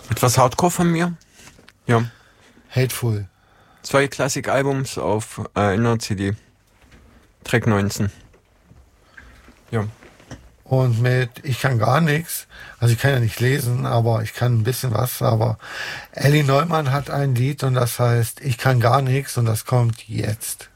Etwas Hardcore von mir. Ja. Hateful. 2 Klassik-Albums auf einer CD. Track 19. Ja. Und mit Ich kann gar nichts, also ich kann ja nicht lesen, aber ich kann ein bisschen was, aber Ellie Neumann hat ein Lied und das heißt Ich kann gar nichts und das kommt jetzt.